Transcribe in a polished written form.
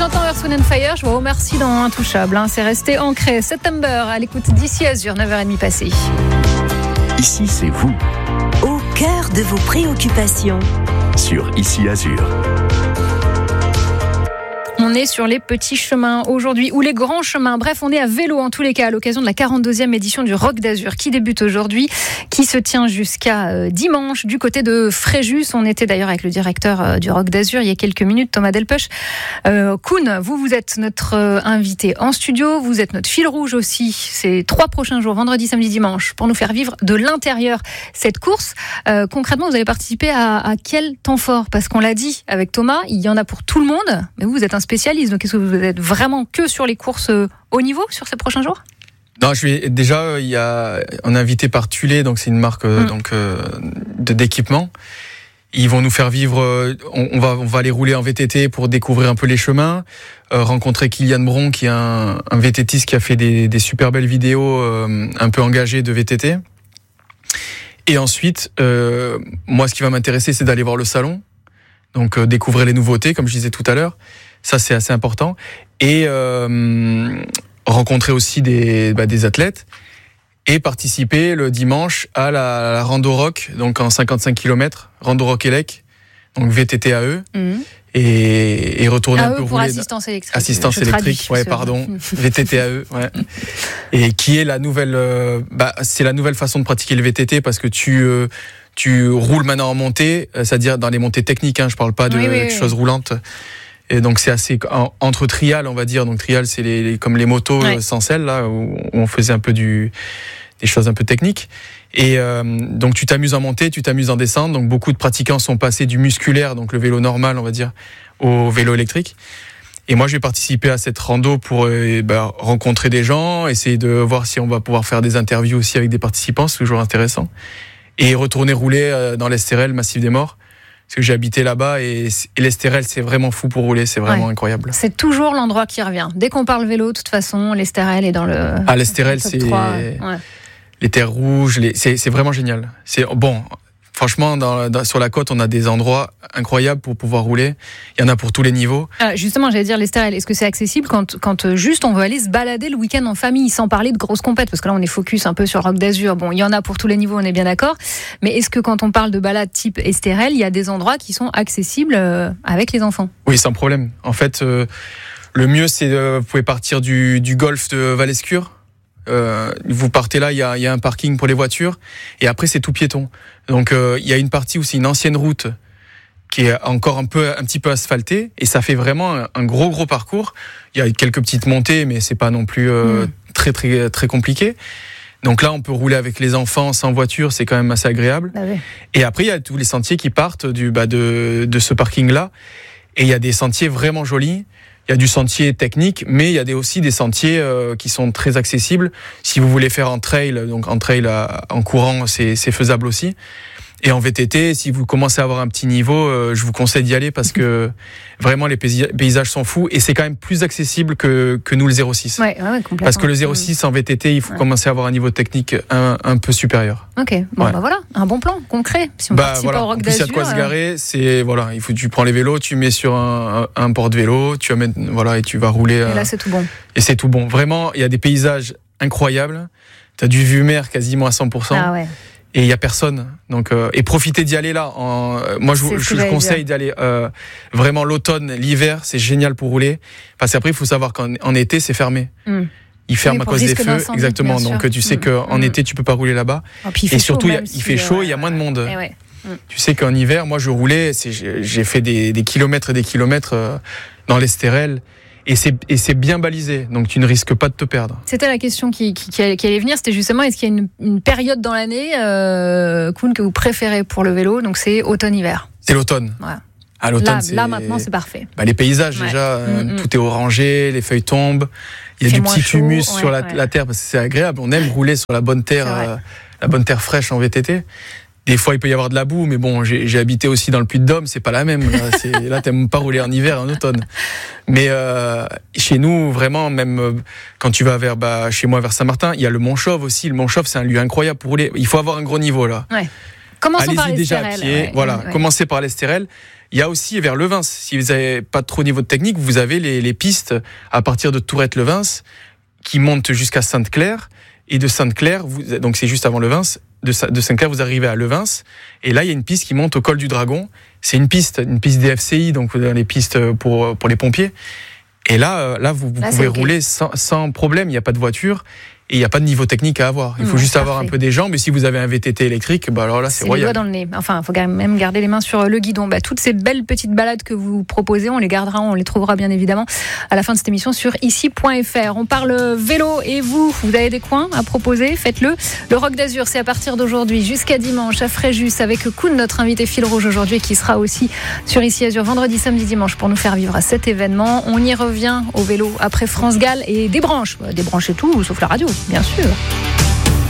j'entends Earth, Wind & Fire, je vois Omar Sy dans Intouchable. C'est resté ancré. September à l'écoute d'ici Azur, 9h30 passées. Ici, c'est vous. Au cœur de vos préoccupations. Sur Ici Azur. On est sur les petits chemins aujourd'hui, ou les grands chemins. Bref, on est à vélo en tous les cas à l'occasion de la 42e édition du Rock d'Azur qui débute aujourd'hui, qui se tient jusqu'à dimanche du côté de Fréjus. On était d'ailleurs avec le directeur du Rock d'Azur il y a quelques minutes, Thomas Delpech. Koen, vous êtes notre invité en studio, vous êtes notre fil rouge aussi ces 3 prochains jours, vendredi, samedi, dimanche, pour nous faire vivre de l'intérieur cette course. Concrètement, vous allez participer à quel temps fort? Parce qu'on l'a dit avec Thomas, il y en a pour tout le monde, mais vous êtes un spécialiste. Donc, est-ce que vous êtes vraiment que sur les courses haut niveau sur ces prochains jours? Non, on est invité par Tulé, donc c'est une marque d'équipement. Ils vont nous faire vivre. On va aller rouler en VTT pour découvrir un peu les chemins, rencontrer Kylian Bron, qui est un VTTiste qui a fait des super belles vidéos un peu engagées de VTT. Et ensuite, moi, ce qui va m'intéresser, c'est d'aller voir le salon, donc découvrir les nouveautés, comme je disais tout à l'heure. Ça, c'est assez important. Et rencontrer aussi des athlètes et participer le dimanche à la Rando Rock, donc en 55 km, Rando Rock Elec, donc VTT AE, et retourner un peu pour rouler. Assistance électrique. Assistance électrique, VTT AE, ouais. Et qui est la nouvelle, c'est la nouvelle façon de pratiquer le VTT parce que tu roules maintenant en montée, c'est-à-dire dans les montées techniques, je parle pas de choses roulantes. Et donc c'est assez entre trial, on va dire. Donc trial, c'est comme les motos sans selle là, où on faisait un peu des choses un peu techniques. Et donc tu t'amuses en montée, tu t'amuses en descente. Donc beaucoup de pratiquants sont passés du musculaire, donc le vélo normal, on va dire, au vélo électrique. Et moi, je vais participer à cette rando pour rencontrer des gens, essayer de voir si on va pouvoir faire des interviews aussi avec des participants, c'est toujours intéressant. Et retourner rouler dans l'Estérel, Massif des Morts. Parce que j'ai habité là-bas et l'Estérel, c'est vraiment fou pour rouler, c'est vraiment incroyable. C'est toujours l'endroit qui revient. Dès qu'on parle vélo, de toute façon, l'Estérel est dans le. Ah, l'Estérel, c'est les terres rouges, c'est vraiment génial. C'est bon. Franchement, sur la côte, on a des endroits incroyables pour pouvoir rouler. Il y en a pour tous les niveaux. Justement, j'allais dire l'Estérel. Est-ce que c'est accessible quand juste on veut aller se balader le week-end en famille, sans parler de grosses compètes? Parce que là, on est focus un peu sur Rock d'Azur. Bon, il y en a pour tous les niveaux, on est bien d'accord. Mais est-ce que quand on parle de balade type Estérel, il y a des endroits qui sont accessibles avec les enfants? Oui, sans problème. En fait, le mieux, c'est vous pouvez partir du golfe de Valescure. Vous partez là, il y a un parking pour les voitures et après c'est tout piéton. Donc il y a une partie où c'est une ancienne route qui est encore un petit peu asphaltée et ça fait vraiment un gros parcours. Il y a quelques petites montées mais c'est pas non plus très très très compliqué. Donc là on peut rouler avec les enfants sans voiture, c'est quand même assez agréable. Et après il y a tous les sentiers qui partent de ce parking là et il y a des sentiers vraiment jolis. Il y a du sentier technique, mais il y a aussi des sentiers qui sont très accessibles. Si vous voulez faire en trail, donc en trail en courant, c'est faisable aussi. Et en VTT, si vous commencez à avoir un petit niveau, je vous conseille d'y aller parce que vraiment les paysages sont fous et c'est quand même plus accessible que nous le 06. Parce que le 06 en VTT, il faut commencer à avoir un niveau technique un peu supérieur. Ok, voilà, un bon plan concret. Si on participe au Rock d'Azur, il y a de quoi se garer. Tu prends les vélos, tu mets sur un porte-vélo, tu amènes, et tu vas rouler. Et là, c'est tout bon. Et c'est tout bon. Vraiment, il y a des paysages incroyables. T'as du vue-mer quasiment à 100%. Ah ouais. Et il y a personne, donc et profitez d'y aller là. Moi, je vous conseille d'y aller vraiment l'automne, l'hiver, c'est génial pour rouler. Parce qu'après, il faut savoir qu'en été, c'est fermé. Il ferme à cause des feux, exactement. Donc tu sais qu'en été, tu peux pas rouler là-bas. Et surtout, il fait chaud, il y a moins de monde. Tu sais qu'en hiver, moi, je roulais, j'ai fait des kilomètres et des kilomètres dans l'Estérel. Et c'est bien balisé, donc tu ne risques pas de te perdre. C'était la question qui allait venir, c'était justement est-ce qu'il y a une période dans l'année, Koen, que vous préférez pour le vélo? Donc c'est automne-hiver. C'est l'automne. Ouais. À l'automne, là maintenant c'est parfait. Les paysages déjà, tout est orangé, les feuilles tombent, il y a du petit humus sur la terre parce que c'est agréable. On aime rouler sur la bonne terre, fraîche en VTT. Des fois, il peut y avoir de la boue, mais bon, j'ai habité aussi dans le Puy-de-Dôme, c'est pas la même. Là, t'aimes pas rouler en hiver, en automne. Mais chez nous, vraiment, même quand tu vas chez moi vers Saint-Martin, il y a le Mont-Chauve aussi. Le Mont-Chauve, c'est un lieu incroyable pour rouler. Il faut avoir un gros niveau là. Commençons par l'Estérel. Allez-y déjà à pied. Commencez par l'Estérel. Il y a aussi vers Levins, si vous n'avez pas trop niveau de technique, vous avez les pistes à partir de Tourette-Levins qui montent jusqu'à Sainte-Claire. Et de Sainte-Claire, donc c'est juste avant Levins, de Sainte-Claire, vous arrivez à Levins. Et là, il y a une piste qui monte au col du Dragon. C'est une piste DFCI, donc les pistes pour les pompiers. Et là vous pouvez rouler sans problème. Il n'y a pas de voiture. Et il n'y a pas de niveau technique à avoir. Il faut juste avoir un peu des jambes. Et si vous avez un VTT électrique, alors là, c'est royal. Les doigts dans le nez. Enfin, il faut même garder les mains sur le guidon. Toutes ces belles petites balades que vous proposez, on les gardera, on les trouvera bien évidemment à la fin de cette émission sur ici.fr. On parle vélo et vous avez des coins à proposer, faites-le. Le Rock d'Azur, c'est à partir d'aujourd'hui jusqu'à dimanche à Fréjus avec Koun, notre invité fil rouge aujourd'hui, qui sera aussi sur Ici Azur vendredi, samedi, dimanche pour nous faire vivre à cet événement. On y revient au vélo après France Gall et des branches et tout, sauf la radio. Bien sûr.